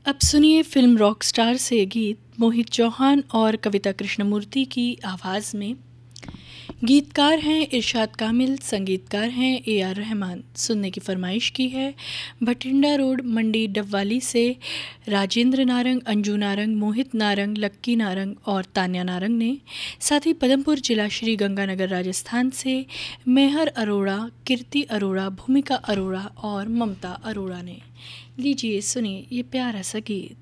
अब सुनिए film Rockstar से गीत मोहित चौहान और कविता कृष्णमूर्ति की आवाज़ में। गीतकार हैं इरशाद कामिल, संगीतकार हैं AR रहमान। सुनने की फरमाइश की है भटिंडा रोड मंडी डबवाली से राजेंद्र नारंग, अंजू नारंग, मोहित नारंग, लक्की नारंग और तान्या नारंग ने। साथ ही पदमपुर जिला श्री गंगानगर राजस्थान से मेहर अरोड़ा, कीर्ति अरोड़ा, भूमिका अरोड़ा और ममता अरोड़ा ने। लीजिए सुनिए ये प्यारा सा गीत।